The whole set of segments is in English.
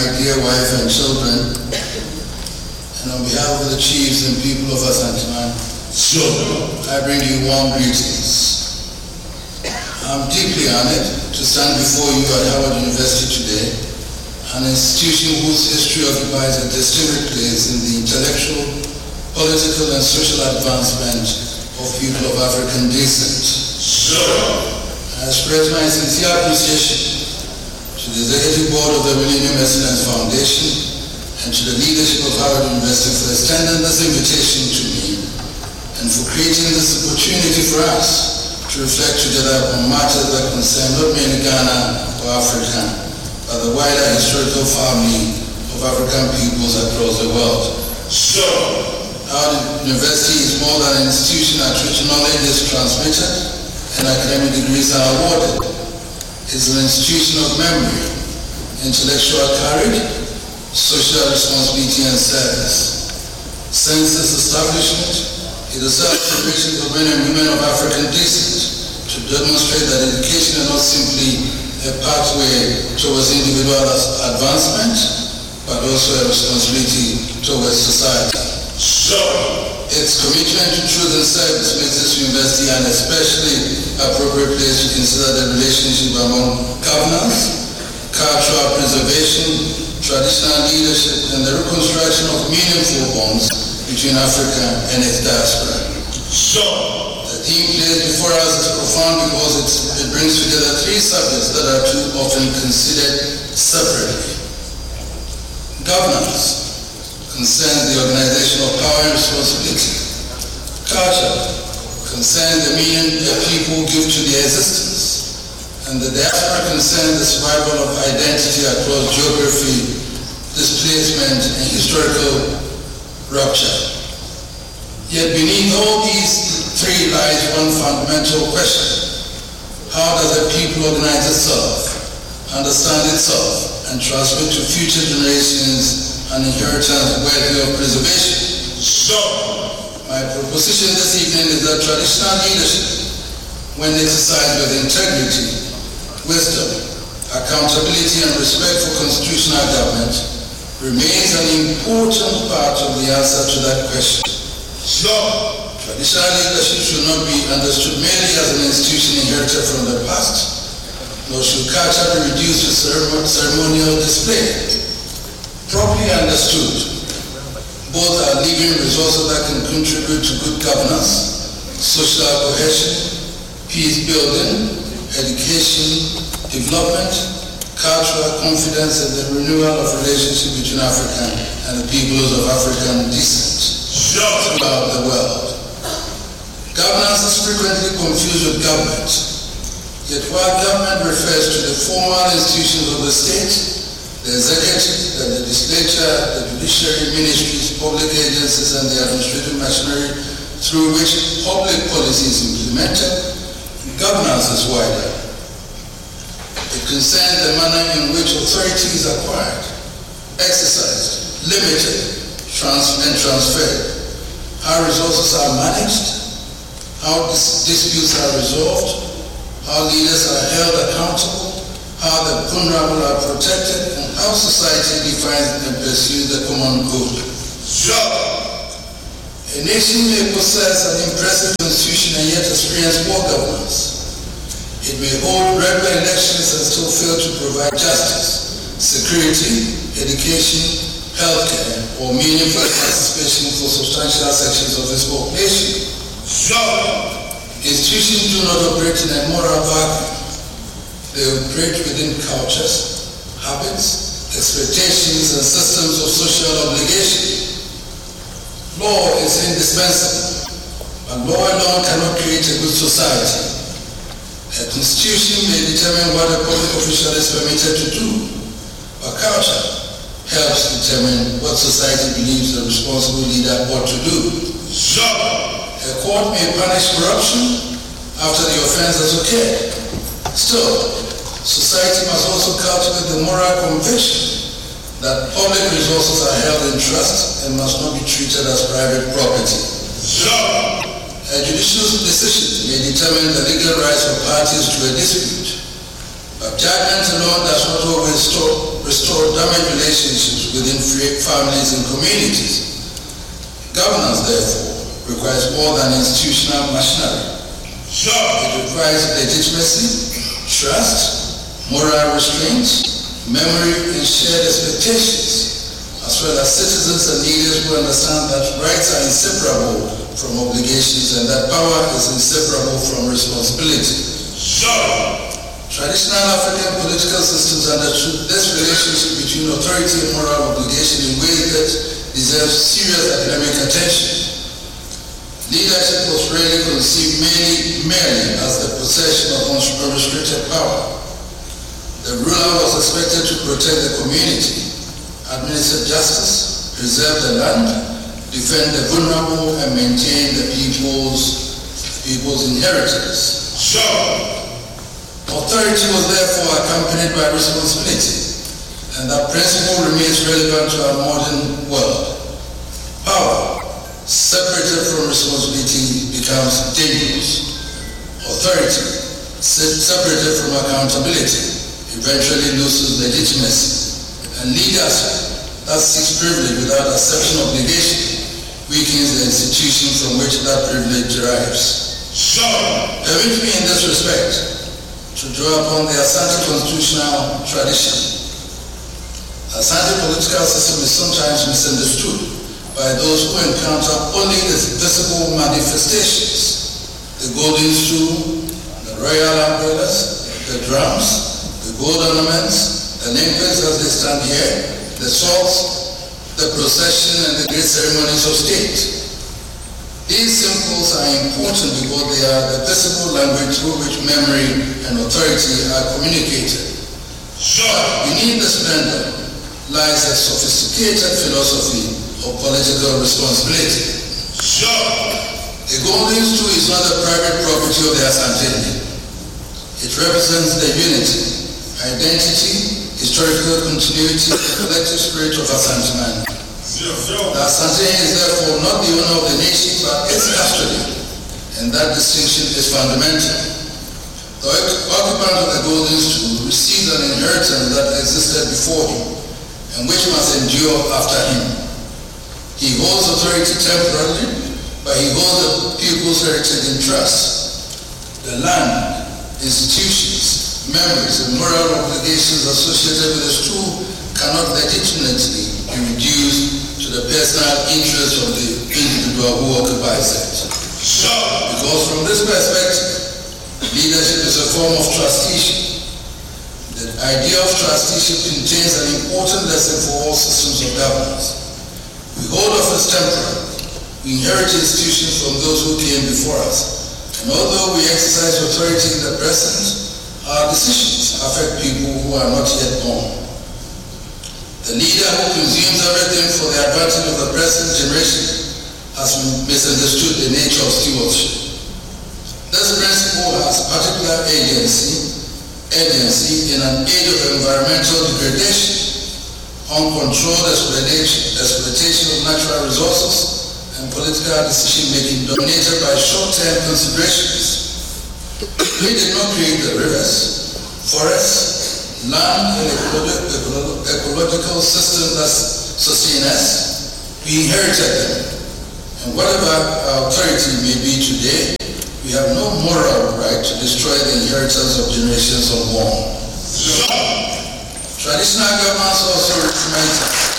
dear wife and children, and on behalf of the chiefs and people of Asanteman, I bring you warm greetings. I'm deeply honored to stand before you at Howard University today, an institution whose history occupies a distinct place in the intellectual, political, and social advancement of people of African descent. I express my sincere appreciation to the Executive Board of the Millennium Excellence Foundation and to the leadership of Howard University for extending this invitation to me and for creating this opportunity for us to reflect together on matters that concern not merely Ghana or Africa, but the wider historical family of African peoples across the world. Howard University is more than an institution at which knowledge is transmitted and academic degrees are awarded. It's an institution of memory, intellectual courage, social responsibility and service. Since its establishment, it has served generations of men and women of African descent to demonstrate that education is not simply a pathway towards individual advancement, but also a responsibility towards society. Its commitment to truth and service makes this university an especially appropriate place to consider the relationship among governance, cultural preservation, traditional leadership, and the reconstruction of meaningful bonds between Africa and its diaspora. The theme placed before us is profound because it brings together three subjects that are too often considered separately. Governance concerns the organization of power and responsibility. Culture concerns the meaning that people give to their existence. And the diaspora concerns the survival of identity across geography, displacement, and historical rupture. Yet beneath all these three lies one fundamental question. How does a people organize itself, understand itself, and transmit to future generations an inheritance worthy of preservation? My proposition this evening is that traditional leadership, when exercised with integrity, wisdom, accountability, and respect for constitutional government, remains an important part of the answer to that question. Traditional leadership should not be understood merely as an institution inherited from the past, nor should culture be reduced to ceremonial display. Properly understood, both are living resources that can contribute to good governance, social cohesion, peace building, education, development, cultural confidence, and the renewal of relationship between Africa and the peoples of African descent throughout the world. Governance is frequently confused with government. Yet while government refers to the formal institutions of the state, the executive, the legislature, the judiciary, ministries, public agencies, and the administrative machinery through which public policy is implemented, governance is wider. It concerns the manner in which authority is acquired, exercised, limited, and transferred, how resources are managed, how disputes are resolved, how leaders are held accountable, how the vulnerable are protected, and how society defines and pursues the common good. A nation may possess an impressive constitution and yet experience poor governance. It may hold regular elections and still fail to provide justice, security, education, healthcare, or meaningful participation for substantial sections of its population. Institutions do not operate in a moral vacuum. They operate within cultures, habits, expectations, and systems of social obligation. Law is indispensable, but law alone cannot create a good society. A constitution may determine what a public official is permitted to do, but culture helps determine what society believes a responsible leader ought to do. A court may punish corruption after the offense has occurred. Still, society must also cultivate the moral conviction that public resources are held in trust and must not be treated as private property. A judicial decision may determine the legal rights of parties to a dispute, but judgment alone does not always restore damaged relationships within families and communities. Governance, therefore, requires more than institutional machinery. It requires legitimacy, trust, moral restraint, memory, and shared expectations, as well as citizens and leaders who understand that rights are inseparable from obligations and that power is inseparable from responsibility. Traditional African political systems understood this relationship between authority and moral obligation in ways that deserve serious academic attention. Leadership was rarely conceived merely as the possession of unrestricted power. The ruler was expected to protect the community, administer justice, preserve the land, defend the vulnerable, and maintain the people's inheritance. Authority was therefore accompanied by responsibility, and that principle remains relevant to our modern world. Power, separated from responsibility, becomes dangerous. Authority, separated from accountability, eventually loses legitimacy. And leadership that seeks privilege without accepting obligation weakens the institution from which that privilege derives. Permit me in this respect to draw upon the Asante constitutional tradition. Asante political system is sometimes misunderstood by those who encounter only its visible manifestations: the golden stool, the royal umbrellas, the drums, the gold ornaments, the nameplates as they stand here, the swords, the procession, and the great ceremonies of state. These symbols are important because they are the visible language through which memory and authority are communicated. Beneath the splendor lies a sophisticated philosophy of political responsibility. The golden stool is not the private property of the Asanteni. It represents the unity, identity, historical continuity, and collective spirit of Asanteman. The Asanteni is therefore not the owner of the nation, but its custodian, and that distinction is fundamental. The occupant of the golden stool receives an inheritance that existed before him, and which must endure after him. He holds authority temporarily, but he holds the people's heritage in trust. The land, institutions, memories, and moral obligations associated with the stool cannot legitimately be reduced to the personal interest of the individual who occupies it. Because from this perspective, leadership is a form of trusteeship. The idea of trusteeship contains an important lesson for all systems of governance. We hold office temporarily. We inherit institutions from those who came before us. And although we exercise authority in the present, our decisions affect people who are not yet born. The leader who consumes everything for the advantage of the present generation has misunderstood the nature of stewardship. This principle has particular agency in an age of environmental degradation, uncontrolled exploitation of natural resources, and political decision-making dominated by short-term considerations. We did not create the rivers, forests, land, and ecological systems that sustain us. We inherited them. And whatever our authority may be today, we have no moral right to destroy the inheritance of generations unborn. Traditional governments also recommend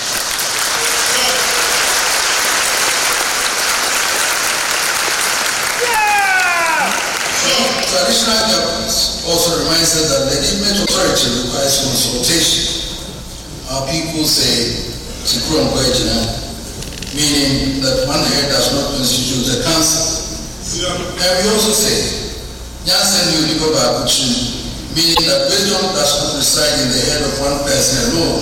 Traditional governments also reminds us that legitimate authority requires consultation. Our people say, meaning that one head does not constitute a council. And we also say, meaning that wisdom does not reside in the head of one person alone.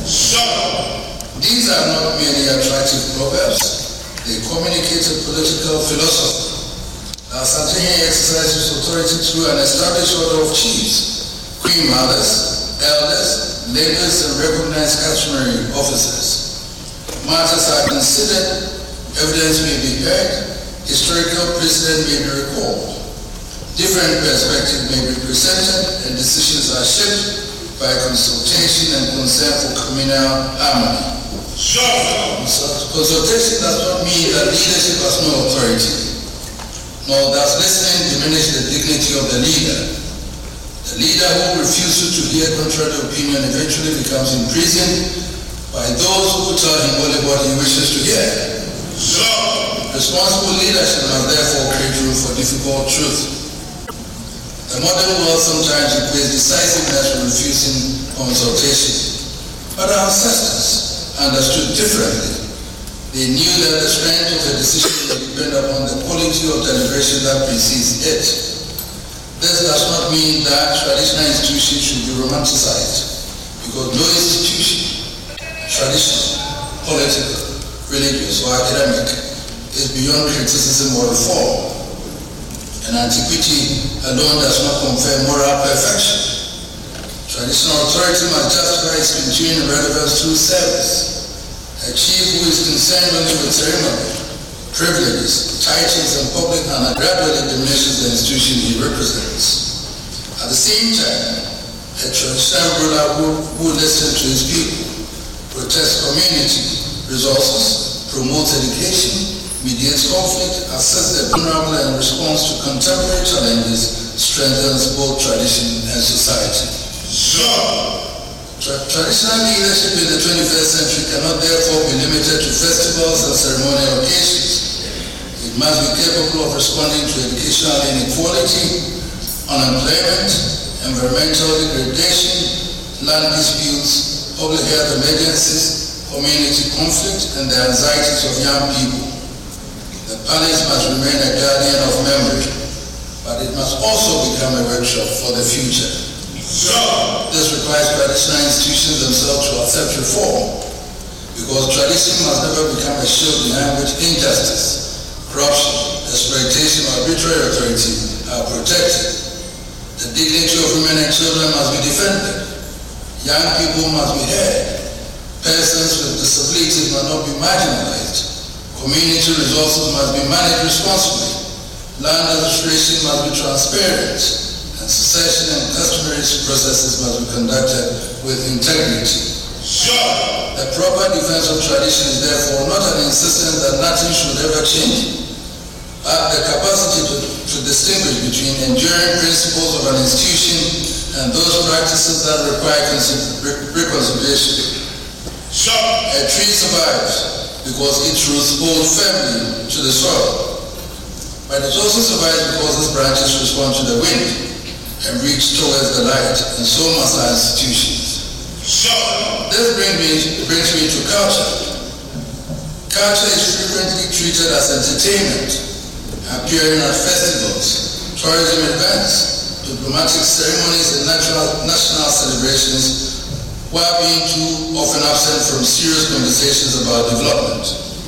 These are not merely attractive proverbs, they communicate a political philosophy. Asanteni exercises authority through an established order of chiefs, queen mothers, elders, laborers, and recognized customary officers. Matters are considered, evidence may be heard, historical precedent may be recalled. Different perspectives may be presented, and decisions are shaped by consultation and concern for communal harmony. Consultation does not mean that leadership has no authority, nor does listening diminish the dignity of the leader. The leader who refuses to hear contrary opinion eventually becomes imprisoned by those who tell him only what he wishes to hear. Responsible leadership must therefore create room for difficult truth. The modern world sometimes equates decisiveness with refusing consultation, but our ancestors understood differently. They knew that the strength of a decision will depend upon the quality of deliberation that precedes it. This does not mean that traditional institutions should be romanticized, because no institution, traditional, political, religious, or academic, is beyond criticism or reform. And antiquity alone does not confer moral perfection. Traditional authority must justify its continuing relevance through service. A chief who is concerned only with ceremony, privileges, titles, and public honor gradually diminishes the institution he represents. At the same time, a traditional ruler who listens to his people, protects community resources, promotes education, mediates conflict, assists the vulnerable, and responds to contemporary challenges strengthens both tradition and society. Traditional leadership in the 21st century cannot therefore be limited to festivals and ceremonial occasions. It must be capable of responding to educational inequality, unemployment, environmental degradation, land disputes, public health emergencies, community conflict, and the anxieties of young people. The palace must remain a guardian of memory, but it must also become a workshop for the future. This requires traditional institutions themselves to accept reform, because tradition must never become a shield behind which injustice, corruption, exploitation, or arbitrary authority are protected. The dignity of women and children must be defended. Young people must be heard. Persons with disabilities must not be marginalized. Community resources must be managed responsibly. Land administration must be transparent. And succession and customary processes must be conducted with integrity. The proper defense of tradition is therefore not an insistence that nothing should ever change, but the capacity to distinguish between enduring principles of an institution and those practices that require reconciliation. A tree survives because its roots hold firmly to the soil, but it also survives because its branches respond to the wind and reach towards the light, and so must our institutions. This brings me to culture. Culture is frequently treated as entertainment, appearing at festivals, tourism events, diplomatic ceremonies, and national celebrations, while being too often absent from serious conversations about development,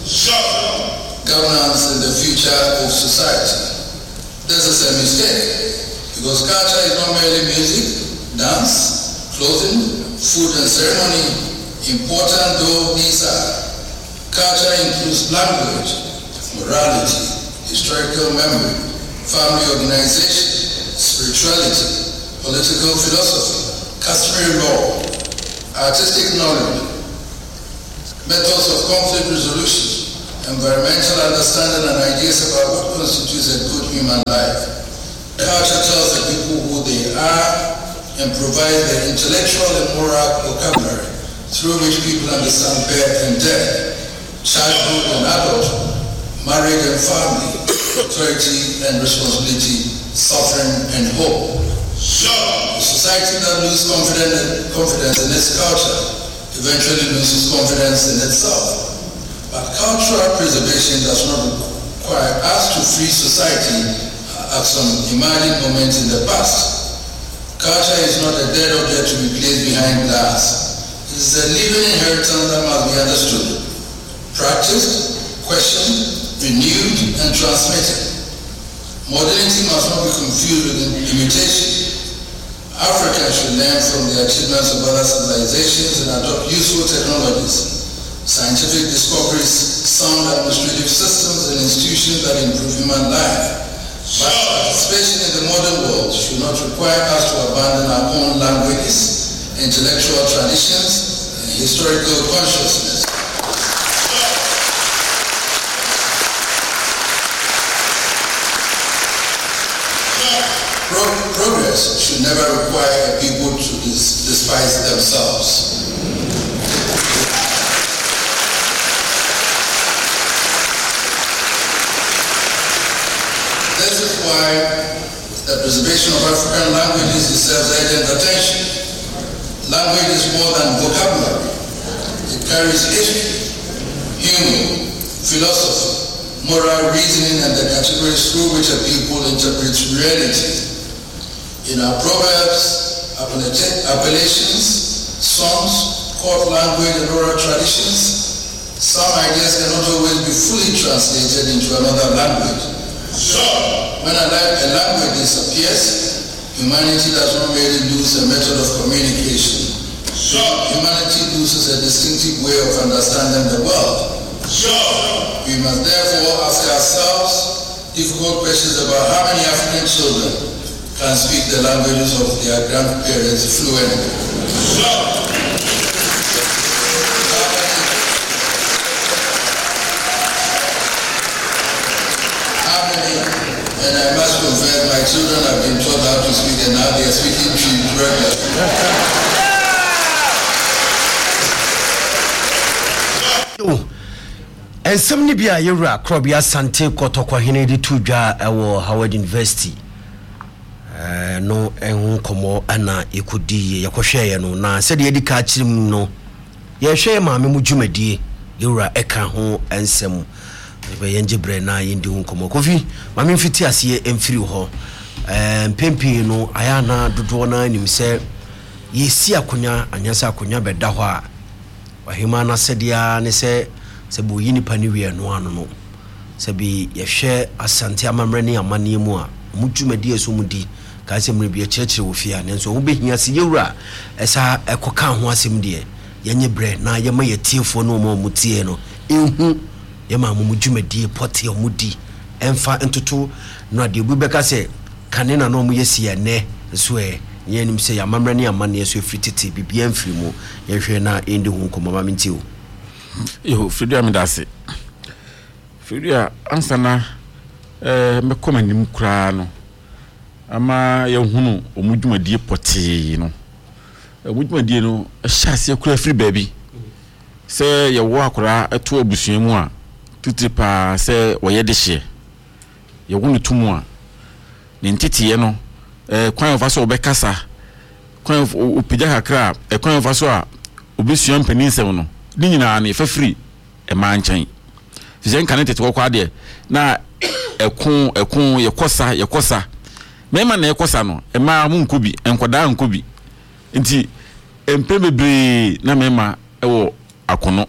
governance, and the future of society. This is a mistake, because culture is not merely music, dance, clothing, food, and ceremony, important though these are. Culture includes language, morality, historical memory, family organization, spirituality, political philosophy, customary law, artistic knowledge, methods of conflict resolution, environmental understanding, and ideas about what constitutes a good human life. Culture tells the people who they are and provides the intellectual and moral vocabulary through which people understand birth and death, childhood and adulthood, marriage and family, authority and responsibility, suffering and hope. A society that loses confidence in its culture eventually loses confidence in itself. But cultural preservation does not require us to free society at some imagined moment in the past. Culture is not a dead object to be placed behind glass. It is a living inheritance that must be understood, practiced, questioned, renewed, and transmitted. Modernity must not be confused with imitation. Africans should learn from the achievements of other civilizations and adopt useful technologies, scientific discoveries, sound administrative systems, and institutions that improve human life. But participation in the modern world should not require us to abandon our own languages intellectual traditions, and historical consciousness. Progress should never require a people to despise themselves. This is why the preservation of African languages deserves urgent attention. Language is more than vocabulary. It carries history, humor, philosophy, moral reasoning, and the categories through which a people interprets reality. In our proverbs, appellations, songs, court language, and oral traditions, some ideas cannot always be fully translated into another language. When a language disappears, humanity does not merely lose a method of communication. Humanity loses a distinctive way of understanding the world. We must therefore ask ourselves difficult questions about how many African children can speak the languages of their grandparents fluently. How many, and I must confess, my children have been taught how to speak and now they are speaking Twi regularly. And some Nibia Yura, Krobia Sante Kotoko Hinedi Tuja, our Howard University. No, and Komo Anna, you could do your share no. Now, said the Edicachim no. Your share, Mammy Mujumedi, Yura Eka ho and some Yenjibre na Indi Komo Coffee, Mammy Fitias ye and through ho. And Pempi no, Ayana, Dudwana, and himself. Ye see a kunya, and Yasa kunya bedawa. Wahimana said ya, and say, Sebu yini paniwi no ano. Sebi ye share Asante Amamreni amani mua. Mujumedi esumudi. Kasi mrebi church wofia nenso wo behia se yewura esa ekoka ho asem de yenye bre na yema yetiefo no mo mutie no ehu yema mumujumedi poti omudi emfa entoto no ade bu beka se kanena no mo yesi ne so yenim se yamamrani amane so fititi bibia mfiri mu yehwe na endi hu komama menti o yo Fridia medase Fridia ansana me komanim kura no ama ya hunu omudwumadie poti no omudwumadie no hyase kura free baby se ye wo akura eto abusua mu a tutipa se woye de hye ye wonu tumu a ne ntitiye no kwan of aso obekasa kwan of opija kakra kwan of aso a obusua mpaninsem no ni nyina na free e manchan fizen kanete to kwa de na ekun yekosa mema na ekosa no ema mu nkubi enkoda nkubi nti empebebre na mema ewo akono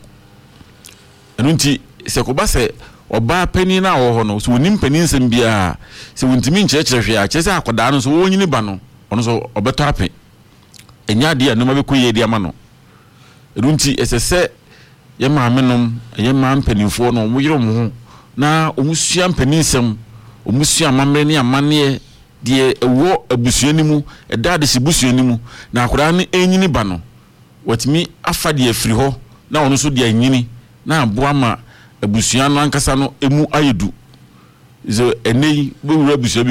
enu nti se ko ba se oba pani na wo ho no so woni mpani nsem bia se wontimi nkyerehwe a kyese akoda no so wonyini ba no ono so obeto ape enya de anoma be koye de ama no enu nti esese ye maamenom ye mampanifo no mo yiro mo ho na omusua mpani nsem omusua mamre ne amane die ewo abusuani mu edade si busuani mu na akora ne enyini ba no watimi afa de afiri ho na ono so de anyini na aboa ma abusua no ankasa no emu ayedu zo enei be wura abusua